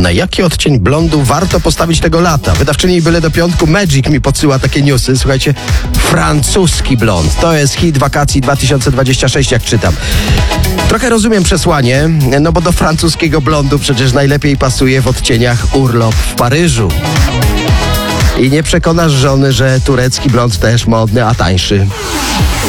Na jaki odcień blondu warto postawić tego lata? Wydawczyni Byle do Piątku Magic mi podsyła takie newsy. Słuchajcie, francuski blond. To jest hit wakacji 2026, jak czytam. Trochę rozumiem przesłanie, no bo do francuskiego blondu przecież najlepiej pasuje w odcieniach urlop w Paryżu. I nie przekonasz żony, że turecki blond też modny, a tańszy.